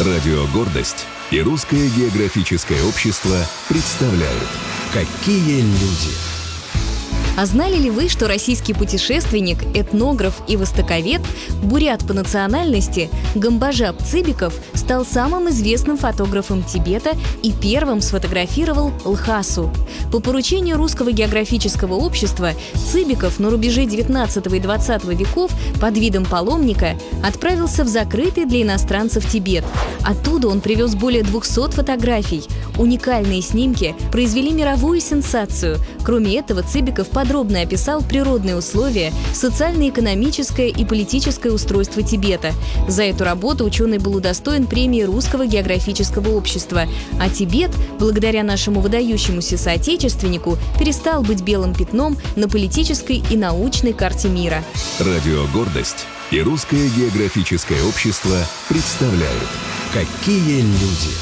Радио «Гордость» и Русское географическое общество представляют «Какие люди». А знали ли вы, что российский путешественник, этнограф и востоковед, бурят по национальности, Гамбажап Цыбиков стал самым известным фотографом Тибета и первым сфотографировал Лхасу? По поручению Русского географического общества Цыбиков на рубеже 19 и 20 веков под видом паломника отправился в закрытый для иностранцев Тибет. Оттуда он привез более 200 фотографий. Уникальные снимки произвели мировую сенсацию. Кроме этого, Цыбиков подробно описал природные условия, социально-экономическое и политическое устройство Тибета. За эту работу ученый был удостоен премии Русского географического общества. А Тибет, благодаря нашему выдающемуся соотечественнику, перестал быть белым пятном на политической и научной карте мира. Радио «Гордость» и Русское географическое общество представляют «Какие люди».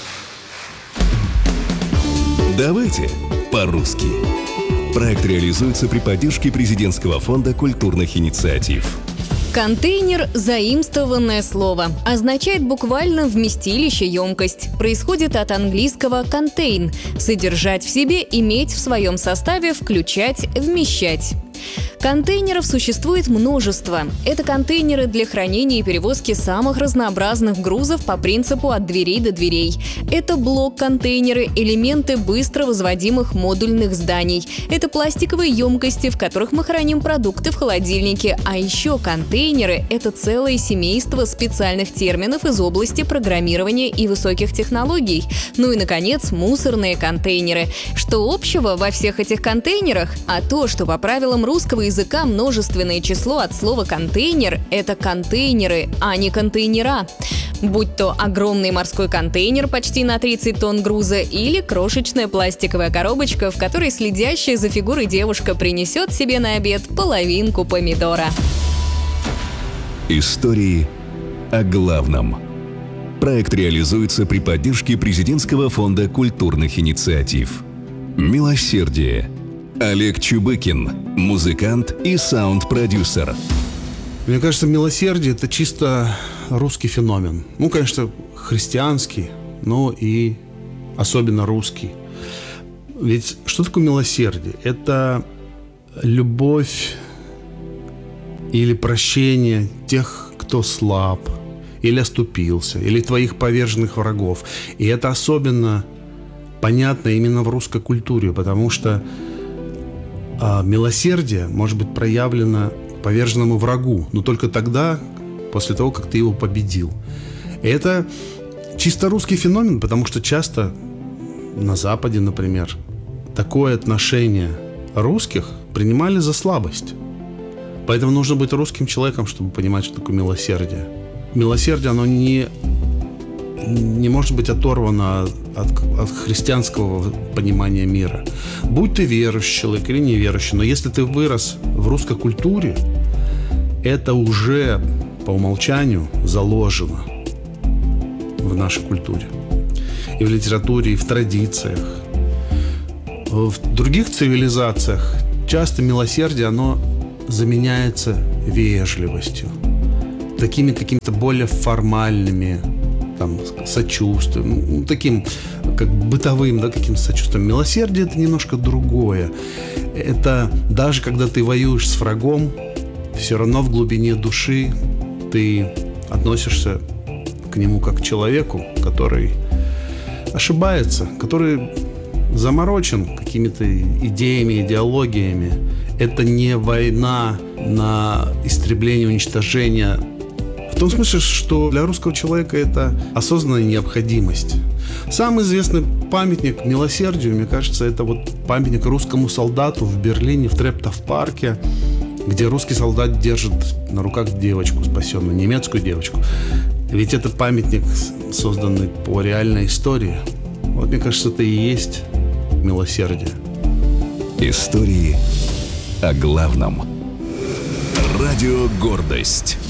Давайте по-русски. Проект реализуется при поддержке Президентского фонда культурных инициатив. Контейнер – заимствованное слово. Означает буквально вместилище, емкость. Происходит от английского «contain» – содержать в себе, иметь в своем составе, включать, вмещать. Контейнеров существует множество. Это контейнеры для хранения и перевозки самых разнообразных грузов по принципу от дверей до дверей. Это блок-контейнеры, элементы быстро возводимых модульных зданий. Это пластиковые емкости, в которых мы храним продукты в холодильнике. А еще контейнеры – это целое семейство специальных терминов из области программирования и высоких технологий. Ну и, наконец, мусорные контейнеры. Что общего во всех этих контейнерах? А то, что по правилам русского языка множественное число от слова «контейнер» — это контейнеры, а не контейнера. Будь то огромный морской контейнер почти на 30 тонн груза или крошечная пластиковая коробочка, в которой следящая за фигурой девушка принесет себе на обед половинку помидора. Истории о главном. Проект реализуется при поддержке Президентского фонда культурных инициатив. «Милосердие». Олег Чубыкин, музыкант и саунд-продюсер. Мне кажется, милосердие – это чисто русский феномен. Ну, конечно, христианский, но и особенно русский. Ведь что такое милосердие? Это любовь или прощение тех, кто слаб, или оступился, или твоих поверженных врагов. И это особенно понятно именно в русской культуре, потому что милосердие может быть проявлено поверженному врагу, но только тогда, после того, как ты его победил. И это чисто русский феномен, потому что часто на Западе, например, такое отношение русских принимали за слабость. Поэтому нужно быть русским человеком, чтобы понимать, что такое милосердие. Милосердие, оно не может быть оторвано от христианского понимания мира. Будь ты верующий человек или неверующий, но если ты вырос в русской культуре, это уже по умолчанию заложено в нашей культуре. И в литературе, и в традициях. В других цивилизациях часто милосердие, оно заменяется вежливостью, такими какими-то более формальными, сочувствием, таким как бытовым, каким-то сочувствием. Милосердие – это немножко другое. Это даже когда ты воюешь с врагом, все равно в глубине души ты относишься к нему как к человеку, который ошибается, который заморочен какими-то идеями, идеологиями. Это не война на истребление, уничтожение. В том смысле, что для русского человека это осознанная необходимость. Самый известный памятник милосердию, мне кажется, это памятник русскому солдату в Берлине, в Трептов-парке, где русский солдат держит на руках девочку спасенную, немецкую девочку. Ведь это памятник, созданный по реальной истории. Мне кажется, это и есть милосердие. Истории о главном. Радио «Гордость».